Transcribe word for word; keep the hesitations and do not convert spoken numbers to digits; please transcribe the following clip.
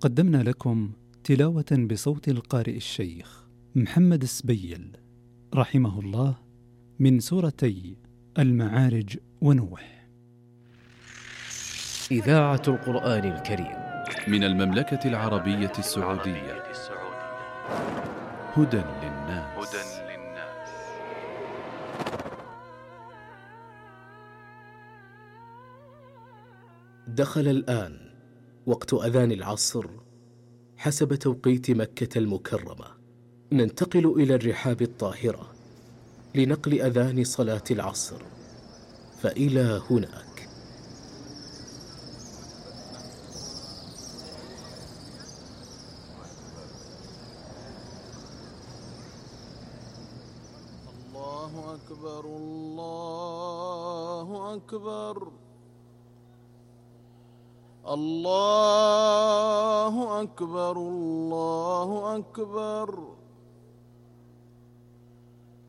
قدمنا لكم تلاوة بصوت القارئ الشيخ محمد السبيل رحمه الله من سورتي المعارج ونوح. إذاعة القرآن الكريم من المملكة العربية السعودية. هدى للناس. دخل الآن وقت أذان العصر حسب توقيت مكة المكرمة. ننتقل إلى الرحاب الطاهرة لنقل أذان صلاة العصر، فإلى هناك. الله أكبر الله أكبر الله أكبر الله أكبر